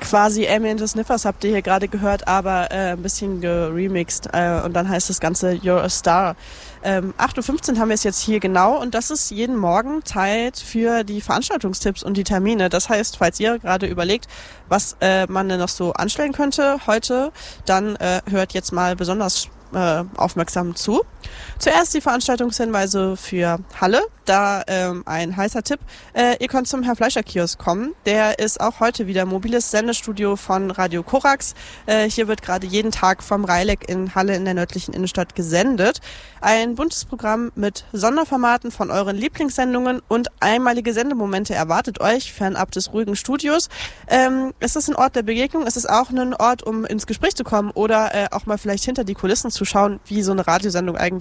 Quasi Amy and the Sniffers habt ihr hier gerade gehört, aber ein bisschen geremixed und dann heißt das Ganze You're a Star. 8.15 Uhr haben wir es jetzt hier genau und das ist jeden Morgen Zeit für die Veranstaltungstipps und die Termine. Das heißt, falls ihr gerade überlegt, was man denn noch so anstellen könnte heute, dann hört jetzt mal besonders aufmerksam zu. Zuerst die Veranstaltungshinweise für Halle. Da ein heißer Tipp. Ihr könnt zum Herr Fleischer Kiosk kommen. Der ist auch heute wieder mobiles Sendestudio von Radio Korax. Hier wird gerade jeden Tag vom Reileck in Halle in der nördlichen Innenstadt gesendet. Ein buntes Programm mit Sonderformaten von euren Lieblingssendungen und einmalige Sendemomente erwartet euch, fernab des ruhigen Studios. Es ist ein Ort der Begegnung. Es ist auch ein Ort, um ins Gespräch zu kommen oder auch mal vielleicht hinter die Kulissen zu schauen, wie so eine Radiosendung eigentlich